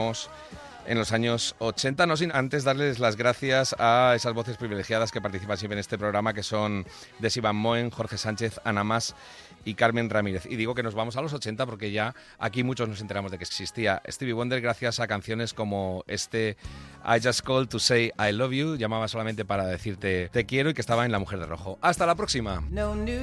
en los años 80, no sin antes darles las gracias a esas voces privilegiadas que participan siempre en este programa, que son Desi Van Moen, Jorge Sánchez, Ana Mas y Carmen Ramírez. Y digo que nos vamos a los 80 porque ya aquí muchos nos enteramos de que existía Stevie Wonder gracias a canciones como I Just Called to Say I Love You, llamaba solamente para decirte te quiero, y que estaba en La Mujer de Rojo. ¡Hasta la próxima!